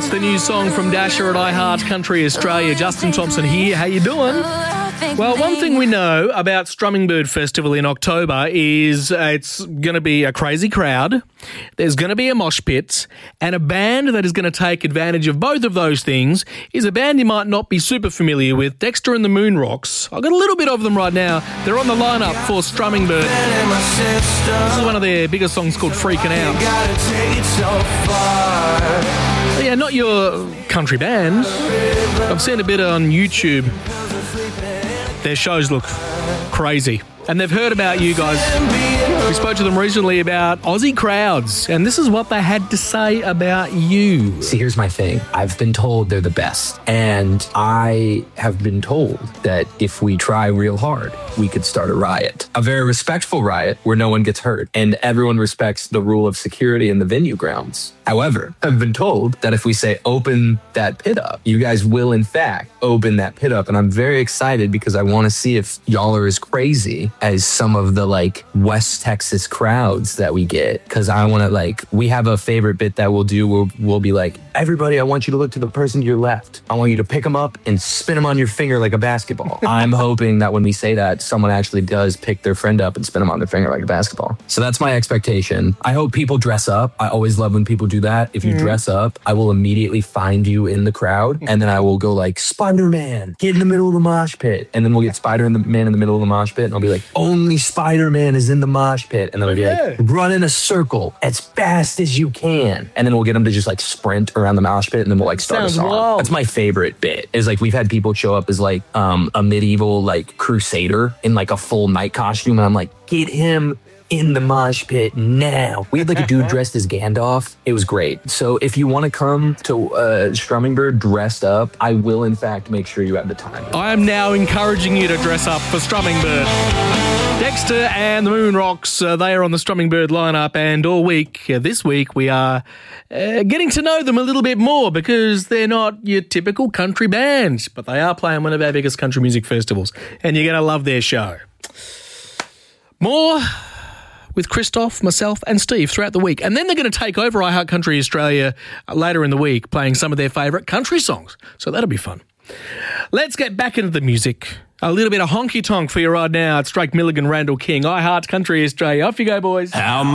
That's the new song from Dasher at iHeart Country Australia. Justin Thompson here. How you doing? Well, one thing we know about Strumming Bird Festival in October is it's going to be a crazy crowd, there's going to be a mosh pit, and a band that is going to take advantage of both of those things is a band you might not be super familiar with, Dexter and the Moon Rocks. I've got a little bit of them right now. They're on the lineup for Strumming Bird. This is one of their biggest songs called Freaking Out. Yeah, not your country band. I've seen a bit on YouTube. Their shows look crazy. And they've heard about you guys. We spoke to them recently about Aussie crowds, and this is what they had to say about you. See, here's my thing. I've been told they're the best, and I have been told that if we try real hard, we could start a riot. A very respectful riot where no one gets hurt, and everyone respects the rule of security in the venue grounds. However, I've been told that if we say open that pit up, you guys will in fact open that pit up, and I'm very excited because I want to see if y'all are as crazy as some of the West Texas crowds that we get, because I want to we have a favorite bit that we'll do where we'll be like, everybody, I want you to look to the person to your left. I want you to pick them up and spin them on your finger like a basketball. I'm hoping that when we say that, someone actually does pick their friend up and spin them on their finger like a basketball. So that's my expectation. I hope people dress up. I always love when people do that. If you dress up, I will immediately find you in the crowd, and then I will go Spider-Man, get in the middle of the mosh pit. And then we'll get Spider-Man in the middle of the mosh pit, and I'll be like, only Spider-Man is in the mosh pit. And then I'll be run in a circle as fast as you can. And then we'll get them to just sprint around the mosh pit, and then we'll start a song. Wild. That's my favorite bit, is we've had people show up as a medieval crusader in a full knight costume, and I'm like, get him in the mosh pit now. We had a dude dressed as Gandalf. It was great. So if you want to come to Strumming Bird dressed up, I will in fact make sure you have the time. I am now encouraging you to dress up for Strumming Bird. Dexter and the Moon Rocks, they are on the Strumming Bird lineup, and all week, this week, we are getting to know them a little bit more, because they're not your typical country band, but they are playing one of our biggest country music festivals, and you're going to love their show. More with Christoph, myself and Steve throughout the week. And then they're going to take over iHeart Country Australia later in the week, playing some of their favourite country songs. So that'll be fun. Let's get back into the music. A little bit of honky tonk for you right now. It's Drake Milligan, Randall King, iHeart Country Australia. Off you go, boys.